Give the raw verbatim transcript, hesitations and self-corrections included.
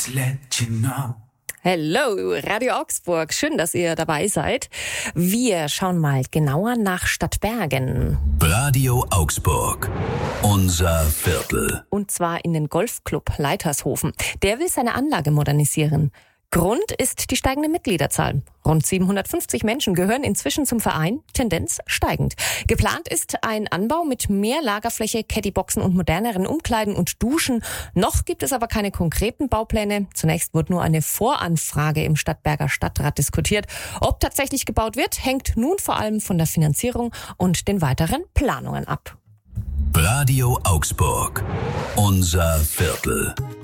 just let you know. Hello, Radio Augsburg. Schön, dass ihr dabei seid. Wir schauen mal genauer nach Stadtbergen. Radio Augsburg. Unser Viertel. Und zwar in den Golfclub Leitershofen. Der will seine Anlage modernisieren. Grund ist die steigende Mitgliederzahl. Rund siebenhundertfünfzig Menschen gehören inzwischen zum Verein, Tendenz steigend. Geplant ist ein Anbau mit mehr Lagerfläche, Caddyboxen und moderneren Umkleiden und Duschen. Noch gibt es aber keine konkreten Baupläne. Zunächst wird nur eine Voranfrage im Stadtberger Stadtrat diskutiert. Ob tatsächlich gebaut wird, hängt nun vor allem von der Finanzierung und den weiteren Planungen ab. Radio Augsburg. Unser Viertel.